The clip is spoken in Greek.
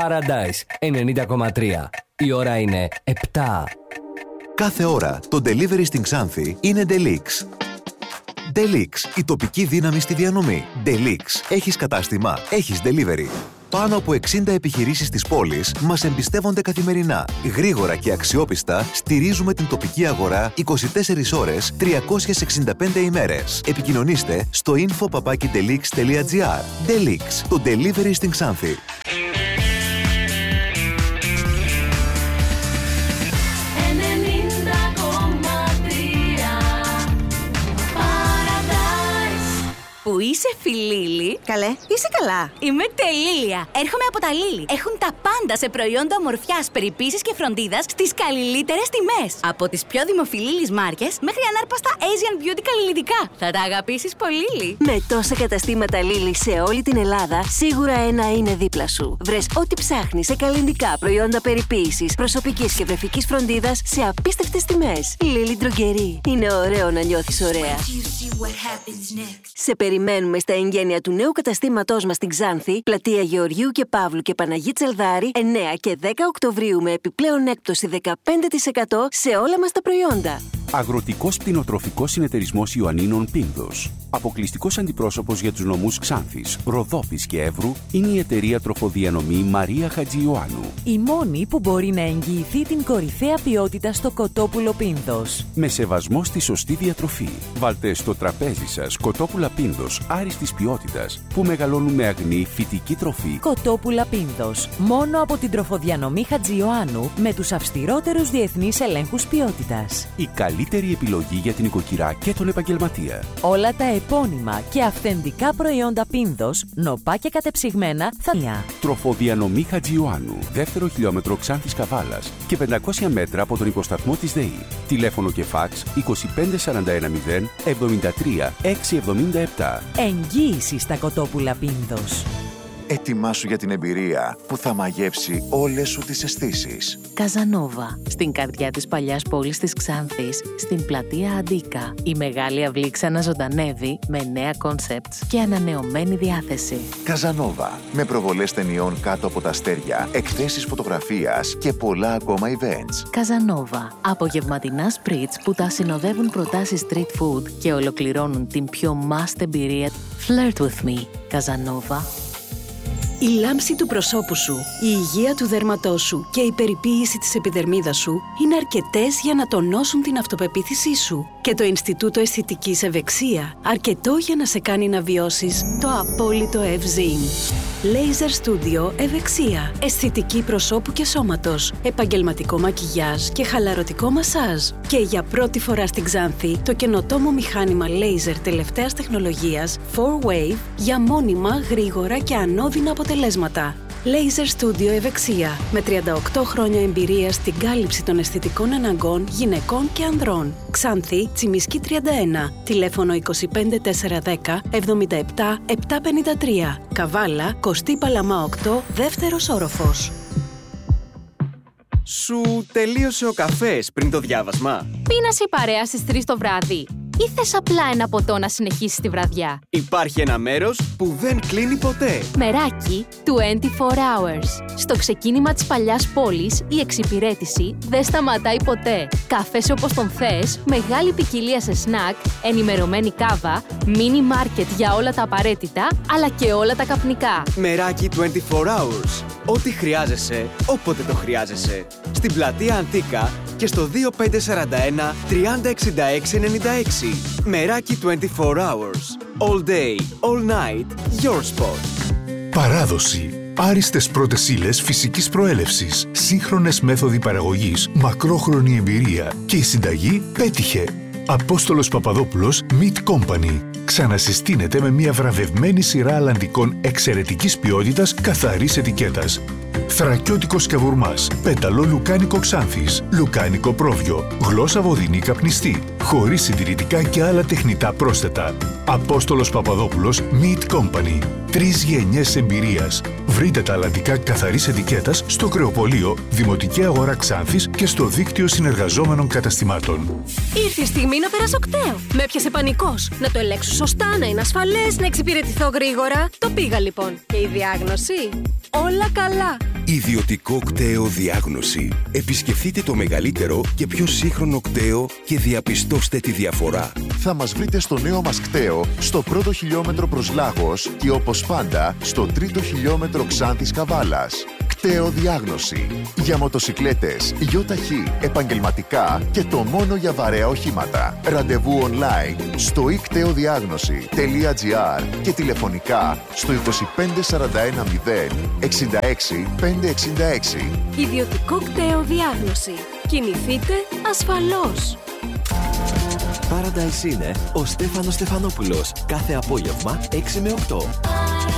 Paradise 90,3. Η ώρα είναι 7. Κάθε ώρα το delivery στην Ξάνθη είναι Delix. Delix, η τοπική δύναμη στη διανομή. Delix, έχεις κατάστημα, έχεις delivery. Πάνω από 60 επιχειρήσεις της πόλης μας εμπιστεύονται καθημερινά. Γρήγορα και αξιόπιστα στηρίζουμε την τοπική αγορά 24 ώρες, 365 ημέρες. Επικοινωνήστε στο info@delix.gr. Delix, το delivery στην Ξάνθη. Που είσαι Φιλίλη. Καλέ, είσαι καλά? Είμαι τελήλια. Έρχομαι από τα Λίλι. Έχουν τα πάντα σε προϊόντα ομορφιάς, περιποίησης και φροντίδας στις καλύτερες τιμές. Από τις πιο δημοφιλείς μάρκες μέχρι ανάρπαστα Asian Beauty καλλιλιτικά. Θα τα αγαπήσεις πολύ, Λίλι. Με τόσα καταστήματα Λίλι σε όλη την Ελλάδα, σίγουρα ένα είναι δίπλα σου. Βρες ό,τι ψάχνεις σε καλλιτικά, προϊόντα περιποίησης, προσωπικής και βρεφικής φροντίδας σε απίστευτες τιμές. Λίλι Ντρογκερί. Είναι ωραίο να νιώθεις ωραία. Σε περιμένουμε στα εγγένεια του νέου καταστήματός μας στην Ξάνθη, πλατεία Γεωργίου και Παύλου και Παναγί Τσελδάρη, 9 και 10 Οκτωβρίου με επιπλέον έκπτωση 15% σε όλα μας τα προϊόντα. Αγροτικός Πτηνοτροφικός Συνεταιρισμός Ιωαννίνων Πίνδος. Αποκλειστικός αντιπρόσωπος για τους νομούς Ξάνθης, Ροδόπης και Εύρου είναι η εταιρεία τροφοδιανομή Μαρία Χατζιωάννου. Η μόνη που μπορεί να εγγυηθεί την κορυφαία ποιότητα στο κοτόπουλο Πίνδος. Με σεβασμό στη σωστή διατροφή. Βάλτε στο τραπέζι σας κοτόπουλα Πίνδος άριστης ποιότητας που μεγαλώνουν με αγνή φυτική τροφή. Κοτόπουλα Πίνδος. Μόνο από την τροφοδιανομή Χατζιωάννου με τους αυστηρότερους διεθνείς ελέγχους ποιότητας. Η καλύτερη επιλογή για την οικοκυρά και τον επαγγελματία. Όλα τα επώνυμα και αυθεντικά προϊόντα Πίνδος, νοπά και κατεψυγμένα θα μια. Τροφοδιανομή Χατζιωάννου, δεύτερο χιλιόμετρο Ξάνθης Καβάλας και 500 μέτρα από τον υποσταθμό της ΔΕΗ. Τηλέφωνο και φάξ 25410 73 677. Εγγύηση στα κοτόπουλα Πίνδος. Ετοιμάσου για την εμπειρία που θα μαγεύσει όλες σου τις αισθήσεις. Καζανόβα, στην καρδιά της παλιάς πόλης της Ξάνθης, στην πλατεία Αντίκα. Η μεγάλη αυλή ξαναζωντανεύει με νέα κόνσεπτς και ανανεωμένη διάθεση. Καζανόβα, με προβολές ταινιών κάτω από τα αστέρια, εκθέσεις φωτογραφίας και πολλά ακόμα events. Καζανόβα, απογευματινά σπριτς που τα συνοδεύουν προτάσεις street food και ολοκληρώνουν την πιο must εμπειρία. Flirt with me, Καζανόβα. Η λάμψη του προσώπου σου, η υγεία του δέρματός σου και η περιποίηση της επιδερμίδας σου είναι αρκετές για να τονώσουν την αυτοπεποίθησή σου. Και το Ινστιτούτο Αισθητικής Ευεξία αρκετό για να σε κάνει να βιώσεις το απόλυτο ευζήν. Laser Studio Ευεξία. Αισθητική προσώπου και σώματος. Επαγγελματικό μακιγιάζ και χαλαρωτικό μασάζ. Και για πρώτη φορά στην Ξάνθη, το καινοτόμο μηχάνημα laser τελευταίας τεχνολογίας 4Wave για μόνιμα, γρήγορα και ανώδυνα αποτελέσματα. Laser Studio Ευεξία. Με 38 χρόνια εμπειρία στην κάλυψη των αισθητικών αναγκών γυναικών και ανδρών. Ξάνθη, Τσιμισκή 31. Τηλέφωνο 25 410 77 753. Καβάλα, Κωστή Παλαμά 8, δεύτερος όροφος. Σου τελείωσε ο καφές πριν το διάβασμα? Πίνασε η παρέα στις 3 το βράδυ ή θες απλά ένα ποτό να συνεχίσεις τη βραδιά? Υπάρχει ένα μέρος που δεν κλείνει ποτέ. Μεράκι 24 Hours. Στο ξεκίνημα της παλιάς πόλης, η εξυπηρέτηση δεν σταματάει ποτέ. Καφές όπως τον θες, μεγάλη ποικιλία σε σνακ, ενημερωμένη κάβα, μίνι μάρκετ για όλα τα απαραίτητα, αλλά και όλα τα καπνικά. Μεράκι 24 Hours. Ό,τι χρειάζεσαι, όποτε το χρειάζεσαι. Στην πλατεία Αντίκα και στο 2541 3066 96. Μεράκι 24 Hours. All day, all night, your spot. Παράδοση. Άριστες πρώτες ύλες φυσικής προέλευσης. Σύγχρονες μέθοδοι παραγωγής. Μακρόχρονη εμπειρία. Και η συνταγή πέτυχε. Απόστολος Παπαδόπουλος Meat Company. Ξανασυστήνεται με μια βραβευμένη σειρά αλλαντικών εξαιρετικής ποιότητας, καθαρής ετικέτας. Θρακιώτικο σκαβουρμάς, πέταλο λουκάνικο Ξάνθης, λουκάνικο πρόβιο, γλώσσα βοδινή καπνιστή, χωρίς συντηρητικά και άλλα τεχνητά πρόσθετα. Απόστολος Παπαδόπουλος Meat Company. 3 γενιές εμπειρίας. Βρείτε τα αλλαντικά καθαρής ετικέτας στο Κρεοπολείο, Δημοτική Αγορά Ξάνθης και στο δίκτυο συνεργαζόμενων καταστημάτων. Ήρθε η στιγμή να περάσω οκτέο. Με έπιασε πανικός. Να το ελέγξω σωστά, να είναι ασφαλές, να εξυπηρετηθώ γρήγορα. Το πήγα λοιπόν. Και η διάγνωση? Όλα καλά. Ιδιωτικό κτέο διάγνωση. Επισκεφτείτε το μεγαλύτερο και πιο σύγχρονο κτέο και διαπιστώστε τη διαφορά. Θα μας βρείτε στο νέο μας κτέο, στο πρώτο χιλιόμετρο προς Λάγος και όπως πάντα στο τρίτο χιλιόμετρο Ξάνθης Καβάλας. Κτέο διάγνωση. Για μοτοσικλέτες, ΙΟΤΑΧΗ, επαγγελματικά και το μόνο για βαρέα οχήματα. Ραντεβού online στο ikteudiagnosi.gr και τηλεφωνικά στο 25410 66 566. Ιδιωτικό κτέο διάγνωση. Κινηθείτε ασφαλώς. Paradise είναι ο Στέφανος Στεφανόπουλος. Κάθε απόγευμα 6 με 8.